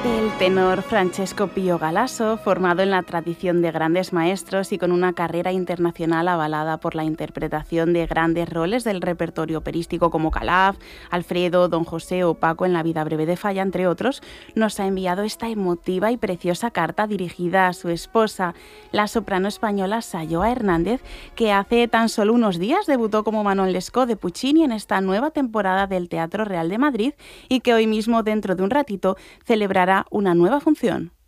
El tenor Francesco Pío Galasso, formado en la tradición de grandes maestros y con una carrera internacional avalada por la interpretación de grandes roles del repertorio operístico como Calaf, Alfredo, Don José o Paco en La vida breve de Falla, entre otros, nos ha enviado esta emotiva y preciosa carta dirigida a su esposa, la soprano española Sayoa Hernández, que hace tan solo unos días debutó como Manon Lescaut de Puccini en esta nueva temporada del Teatro Real de Madrid y que hoy mismo, dentro de un ratito, celebrará una nueva función.